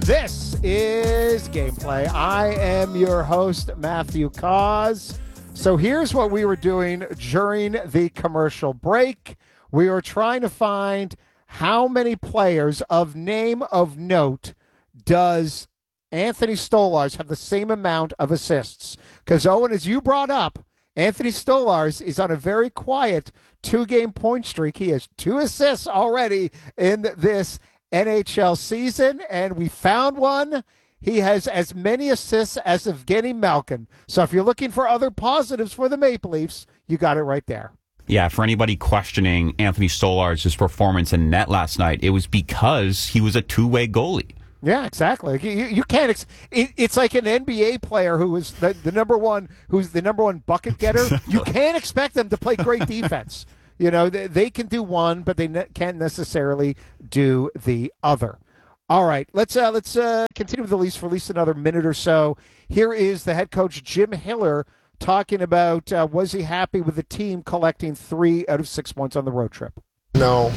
This is Gameplay. I am your host, Matthew Cause. So here's what we were doing during the commercial break. We were trying to find how many players of name of note does Anthony Stolarz have the same amount of assists. Because, Owen, as you brought up, Anthony Stolarz is on a very quiet 2-game point streak. He has 2 assists already in this NHL season, and we found one. He has as many assists as Evgeny Malkin. So if you're looking for other positives for the Maple Leafs, you got it right there. Yeah, for anybody questioning Anthony Stolarz' performance in net last night, it was because he was a two-way goalie. Yeah, exactly. You can't. It's like an NBA player who is the number one, who's the number one bucket getter. You can't expect them to play great defense. You know, they can do one, but they can't necessarily do the other. All right, let's continue with the Leafs for at least another minute or so. Here is the head coach Jim Hiller talking about was he happy with the team collecting 3 out of 6 points on the road trip? No.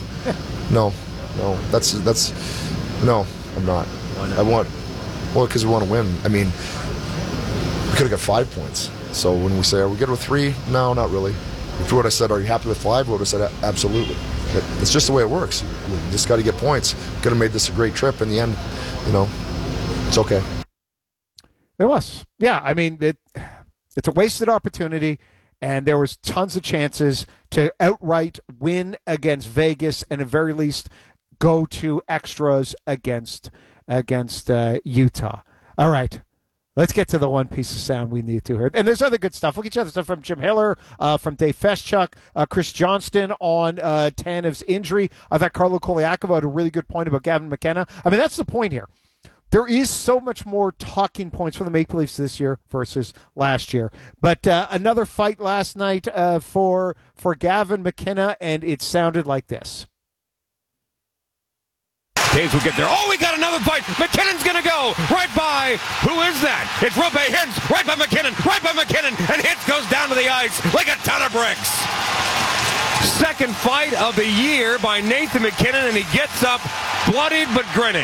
That's no. I'm not. Because we want to win. I mean, we could have got 5 points. So when we say, are we good with 3? No, not really. If you would have said, are you happy with 5? We would have said, absolutely. It's just the way it works. We just got to get points. Could have made this a great trip. In the end, it's okay. It was. Yeah, I mean, it's a wasted opportunity, and there was tons of chances to outright win against Vegas and at very least go to extras against Utah. All right. Let's get to the one piece of sound we need to hear. And there's other good stuff. We'll get you other stuff from Jim Hiller, from Dave Feschuk, Chris Johnston on Tanev's injury. I thought Carlo Koliakova had a really good point about Gavin McKenna. I mean, that's the point here. There is so much more talking points for the Maple Leafs this year versus last year. But another fight last night for Gavin McKenna, and it sounded like this. Toews will get there. Oh, we got another fight. McKinnon's going to go right by. Who is that? It's Roope Hintz. Right by McKinnon. And Hintz goes down to the ice like a ton of bricks. Second fight of the year by Nathan MacKinnon, and he gets up bloodied but grinning.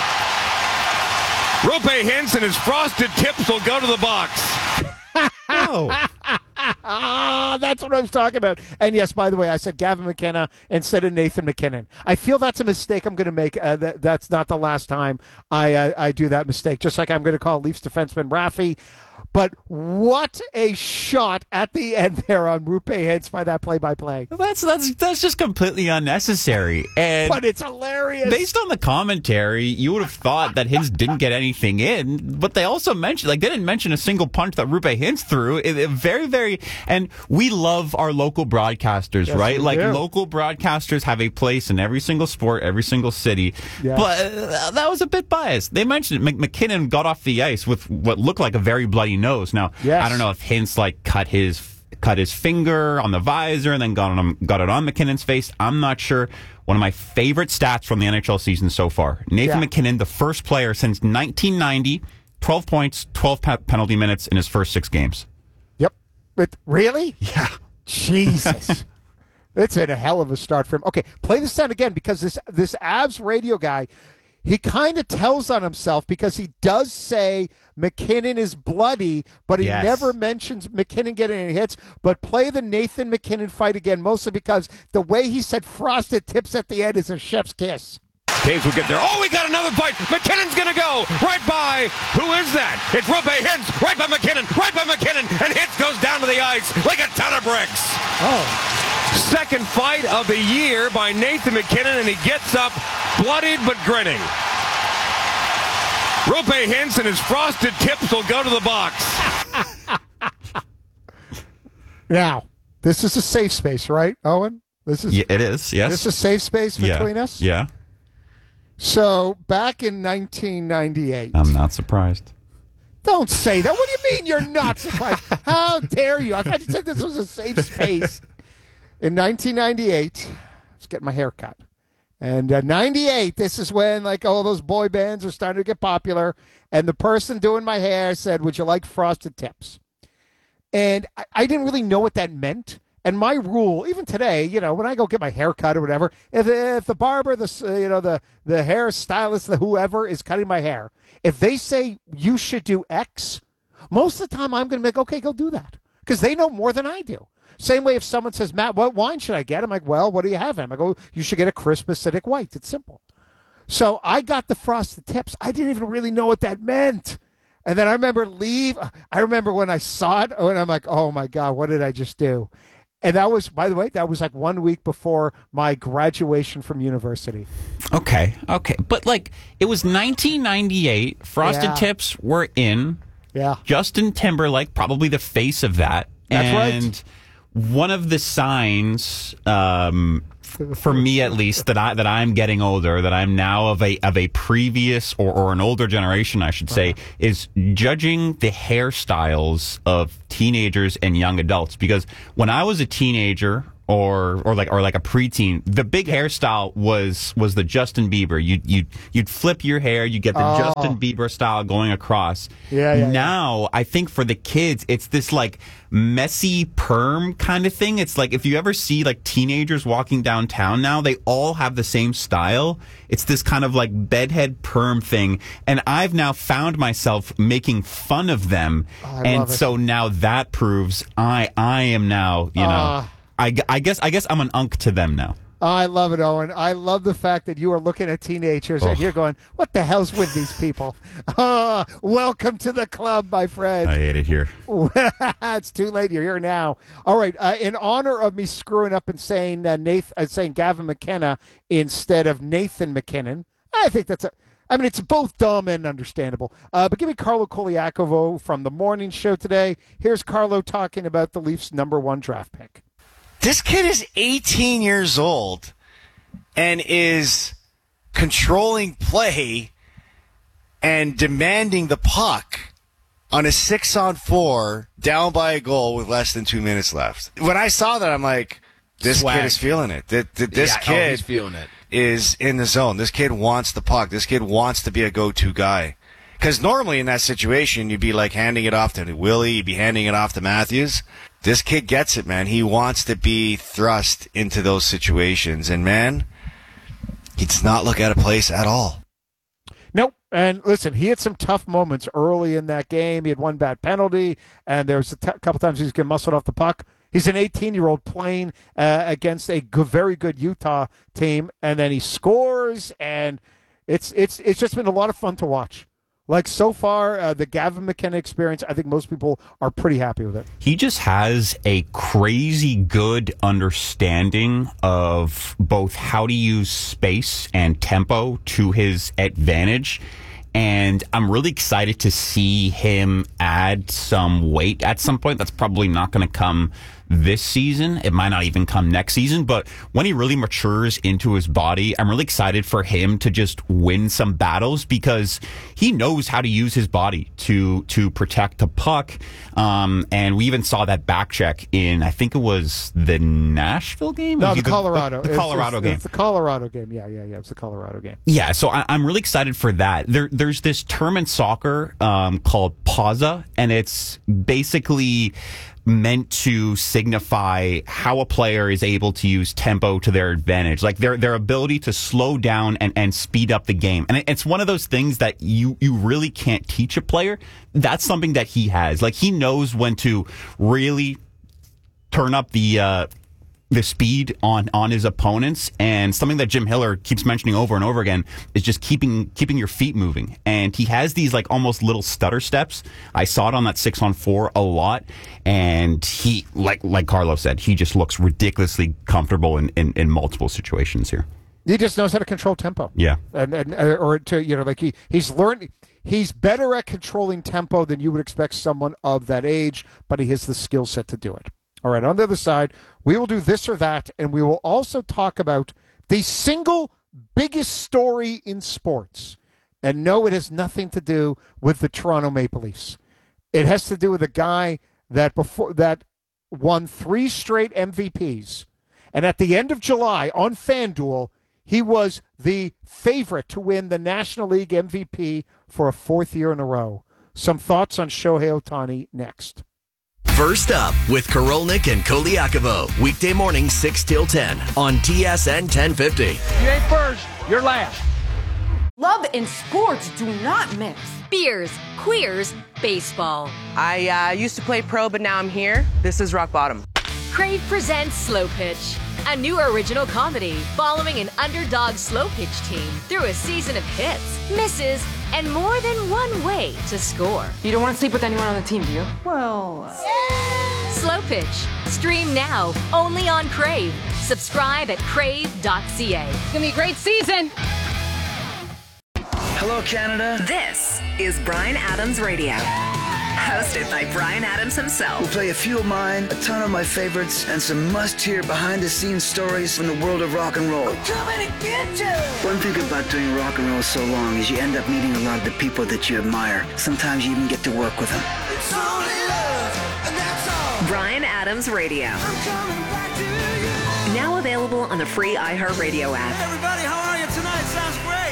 Roope Hintz and his frosted tips will go to the box. Oh. That's what I was talking about. And yes, by the way, I said Gavin McKenna instead of Nathan MacKinnon. I feel that's a mistake I'm going to make. That's not the last time I do that mistake. Just like I'm going to call Leafs defenseman Rafi. But what a shot at the end there on Roope Hintz by that play-by-play. That's just completely unnecessary. And but it's hilarious. Based on the commentary, you would have thought that Hintz didn't get anything in, but they also mentioned, they didn't mention a single punch that Roope Hintz threw. Very, very, and we love our local broadcasters, yes, right? Like, do. Local broadcasters have a place in every single sport, every single city. Yes. But that was a bit biased. They mentioned McKinnon got off the ice with what looked like a very bloody nose. Now, yes. I don't know if Hintz cut his finger on the visor and then got it on McKinnon's face. I'm not sure. One of my favorite stats from the NHL season so far. Nathan MacKinnon, the first player since 1990, 12 points, 12 penalty minutes in his first 6 games. Yep. But really? Yeah. Jesus. It's a hell of a start for him. Okay, play this sound again because this Avs radio guy, he kind of tells on himself because he does say MacKinnon is bloody, but he never mentions MacKinnon getting any hits. But play the Nathan MacKinnon fight again, mostly because the way he said frosted tips at the end is a chef's kiss. Toews will get there. Oh, we got another fight. MacKinnon's going to go right by. Who is that? It's Roope Hintz. Right by MacKinnon. And Hintz goes down to the ice like a ton of bricks. Oh. Second fight of the year by Nathan MacKinnon, and he gets up bloodied but grinning. Roope Hintz and his frosted tips will go to the box. Now, this is a safe space, right, Owen? It is, yes. This is a safe space between us? Yeah. So, back in 1998. I'm not surprised. Don't say that. What do you mean you're not surprised? How dare you? I thought you said this was a safe space. In 1998, I was getting my hair cut. And 98, this is when like all those boy bands are starting to get popular. And the person doing my hair said, would you like frosted tips? And I didn't really know what that meant And my rule, even today, when I go get my hair cut or whatever, if the barber, the hairstylist, the whoever is cutting my hair, if they say you should do X, most of the time I'm going to be like, okay, go do that, because they know more than I do. Same way if someone says, Matt, what wine should I get? I'm like, well, what do you have? I go, you should get a crisp acidic white. It's simple. So I got the frosted tips. I didn't even really know what that meant. And then I remember when I saw it, and I'm like, oh my God, what did I just do? And that was, by the way, like 1 week before my graduation from university. Okay. But it was 1998. Frosted Tips were in. Yeah. Justin Timberlake, probably the face of that. That's right. And one of the signs, for me at least, that I'm getting older, that I'm now of a previous or an older generation, I should say, is judging the hairstyles of teenagers and young adults. Because when I was a teenager or like a preteen, the big hairstyle was the Justin Bieber. You'd flip your hair, you get the Justin Bieber style going across. Now, I think for the kids, it's this messy perm kind of thing. It's like if you ever see teenagers walking downtown now, they all have the same style. It's this kind of bedhead perm thing, and I've now found myself making fun of them, and so now that proves I am now I guess I'm an unk to them now. I love it, Owen. I love the fact that you are looking at teenagers and you're going, what the hell's with these people? Welcome to the club, my friend. I hate it here. It's too late. You're here now. All right. In honor of me screwing up and saying saying Gavin McKenna instead of Nathan McKinnon, I think it's both dumb and understandable. But give me Carlo Koliakovo from the morning show today. Here's Carlo talking about the Leafs' #1 draft pick. This kid is 18 years old and is controlling play and demanding the puck on a 6-on-4 down by a goal with less than 2 minutes left. When I saw that, I'm like, this kid is feeling it. This kid he's feeling it. Is in the zone. This kid wants the puck. This kid wants to be a go-to guy. Because normally in that situation, you'd be handing it off to Willie, you'd be handing it off to Matthews. This kid gets it, man. He wants to be thrust into those situations. And, man, he does not look out of place at all. Nope. And listen, he had some tough moments early in that game. He had one bad penalty, and there was a couple times he was getting muscled off the puck. He's an 18-year-old playing against a very good Utah team, and then he scores, and it's just been a lot of fun to watch. So far, the Gavin McKenna experience, I think most people are pretty happy with it. He just has a crazy good understanding of both how to use space and tempo to his advantage. And I'm really excited to see him add some weight at some point. That's probably not going to come this season. It might not even come next season. But when he really matures into his body, I'm really excited for him to just win some battles because he knows how to use his body to protect the puck. And we even saw that back check in, I think it was the Nashville game? No, the Colorado. The Colorado game. It's the Colorado game. Yeah. It's the Colorado game. Yeah, so I'm really excited for that. There's this term in soccer called pausa, and it's basically meant to signify how a player is able to use tempo to their advantage, their ability to slow down and speed up the game. And it's one of those things that you really can't teach a player. That's something that he has. He knows when to really turn up the speed on his opponents, and something that Jim Hiller keeps mentioning over and over again is just keeping your feet moving. And he has these almost little stutter steps. I saw it on that 6-on-4 a lot, and he like Carlo said, he just looks ridiculously comfortable in multiple situations here. He just knows how to control tempo. Yeah, he's learned. He's better at controlling tempo than you would expect someone of that age, but he has the skill set to do it. All right, on the other side, we will do this or that, and we will also talk about the single biggest story in sports. And no, it has nothing to do with the Toronto Maple Leafs. It has to do with a guy that won 3 straight MVPs. And at the end of July on FanDuel, he was the favorite to win the National League MVP for a 4th year in a row. Some thoughts on Shohei Ohtani next. First Up with Korolnik and Koliakovo. Weekday morning 6 till 10 on TSN 1050. You ain't first, you're last. Love and sports do not mix. Beers, queers, baseball. I used to play pro, but now I'm here. This is rock bottom. Crave presents Slow Pitch, a new original comedy following an underdog slow pitch team through a season of hits, misses, and more than one way to score. You don't want to sleep with anyone on the team, do you? Well... Slow Pitch. Stream now, only on Crave. Subscribe at crave.ca. It's gonna be a great season. Hello, Canada. This is Bryan Adams Radio. Hosted by Bryan Adams himself. We'll play a few of mine, a ton of my favorites, and some must-hear behind-the-scenes stories from the world of rock and roll. We're coming to get you! One thing about doing rock and roll so long is you end up meeting a lot of the people that you admire. Sometimes you even get to work with them. It's only love, and that's all. Bryan Adams Radio. I'm coming back to you. Now available on the free iHeartRadio app. Hey, everybody, how are you tonight? Sounds great.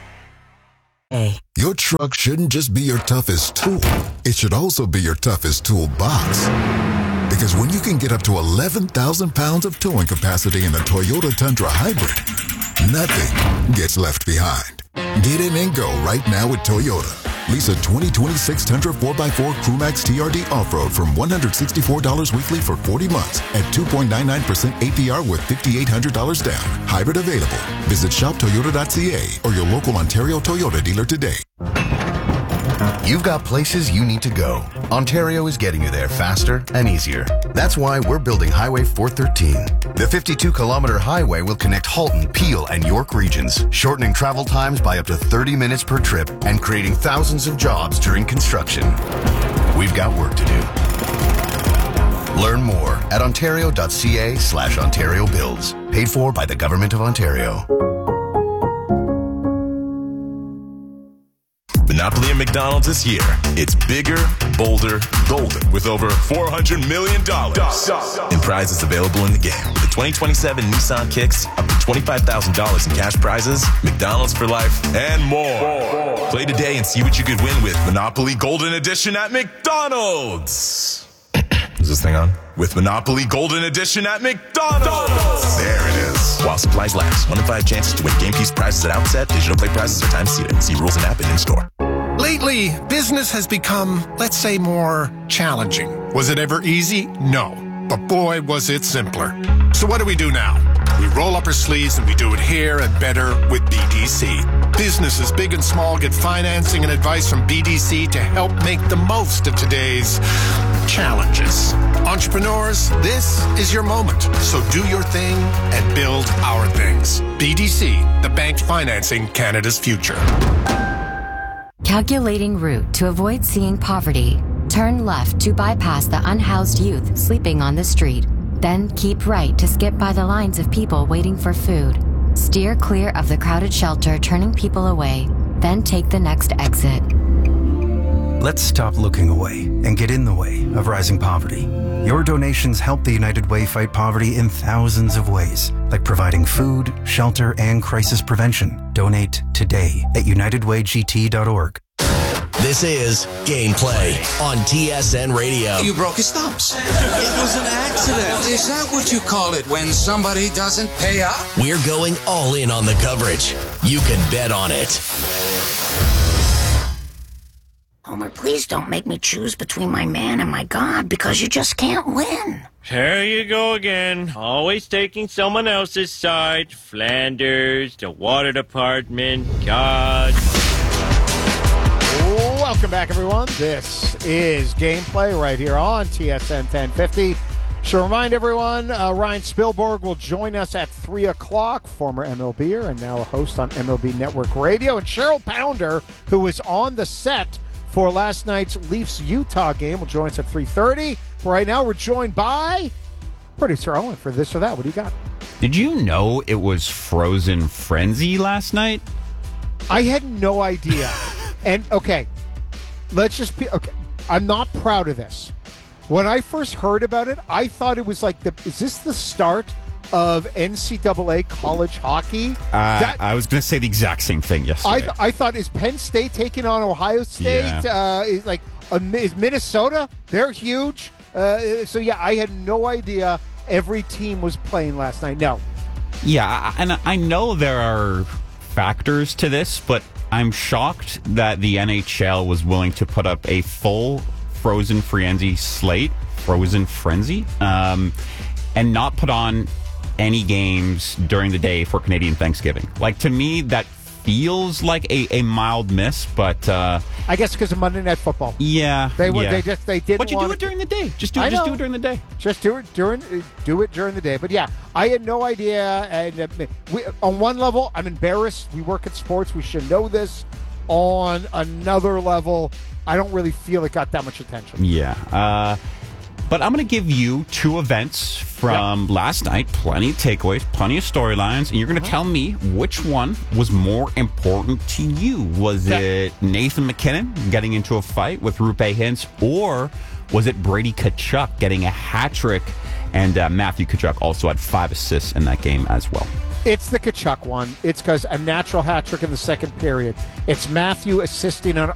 Your truck shouldn't just be your toughest tool. It should also be your toughest toolbox. Because when you can get up to 11,000 pounds of towing capacity in a Toyota Tundra Hybrid, nothing gets left behind. Get in and go right now with Toyota. Lease a 2026 Tundra 4x4 Crewmax TRD Off-Road from $164 weekly for 40 months at 2.99% APR with $5,800 down. Hybrid available. Visit shoptoyota.ca or your local Ontario Toyota dealer today. You've got places you need to go. Ontario is getting you there faster and easier. That's why we're building Highway 413. The 52-kilometer highway will connect Halton, Peel, and York regions, shortening travel times by up to 30 minutes per trip and creating thousands of jobs during construction. We've got work to do. Learn more at ontario.ca/Ontario Builds. Paid for by the Government of Ontario. Monopoly at McDonald's is here. It's bigger, bolder, golden, with over $400 million in prizes available in the game. With the 2027 Nissan Kicks, up to $25,000 in cash prizes, McDonald's for life, and more. Play today and see what you could win with Monopoly Golden Edition at McDonald's. Is this thing on? With Monopoly Golden Edition at McDonald's. There it is. While supplies last. 1 in 5 chances to win game piece prizes at outset. Digital play prizes are time seated. See rules and app and in-store. Lately, business has become, let's say, more challenging. Was it ever easy? No. But boy, was it simpler. So what do we do now? We roll up our sleeves and we do it here and better with BDC. Businesses big and small get financing and advice from BDC to help make the most of today's challenges. Entrepreneurs, this is your moment. So do your thing and build our things. BDC, the bank financing Canada's future. Calculating route to avoid seeing poverty. Turn left to bypass the unhoused youth sleeping on the street. Then keep right to skip by the lines of people waiting for food. Steer clear of the crowded shelter turning people away. Then take the next exit. Let's stop looking away and get in the way of rising poverty. Your donations help the United Way fight poverty in thousands of ways, like providing food, shelter, and crisis prevention. Donate today at unitedwaygt.org. This is Gameplay on TSN Radio. You broke his thumbs. It was an accident. Is that what you call it when somebody doesn't pay up? We're going all in on the coverage. You can bet on it. Homer, please don't make me choose between my man and my God, because you just can't win. There you go again. Always taking someone else's side. Flanders, the water department, God. Welcome back, everyone. This is Gameplay right here on TSN 1050. So remind everyone, Ryan Spielberg will join us at 3 o'clock, former MLBer and now a host on MLB Network Radio. And Cheryl Pounder, who was on the set for last night's Leafs-Utah game, will join us at 3:30. Right now, we're joined by producer Owen for This or That. What do you got? Did you know it was Frozen Frenzy last night? I had no idea. And, okay, let's just be, okay, I'm not proud of this. When I first heard about it, I thought it was like, is this the start of NCAA college hockey? I was going to say the exact same thing yesterday. I thought, is Penn State taking on Ohio State? Yeah. Is Minnesota? They're huge. So yeah, I had no idea every team was playing last night. No. Yeah, and I know there are factors to this, but I'm shocked that the NHL was willing to put up a full Frozen Frenzy slate, and not put on any games during the day for Canadian Thanksgiving. Like, to me, that feels like a mild miss, but I guess because of Monday Night Football. Yeah, they didn't. But you do it during the day. Just do it during the day. Just do it during the day. But yeah, I had no idea. And on one level, I'm embarrassed. We work in sports. We should know this. On another level, I don't really feel it got that much attention. Yeah. But I'm going to give you two events from last night. Plenty of takeaways, plenty of storylines, and you're going to tell me which one was more important to you. Was it Nathan MacKinnon getting into a fight with Rupe Hintz, or was it Brady Tkachuk getting a hat trick? And Matthew Tkachuk also had 5 assists in that game as well. It's the Tkachuk one. It's because a natural hat trick in the second period. It's Matthew assisting on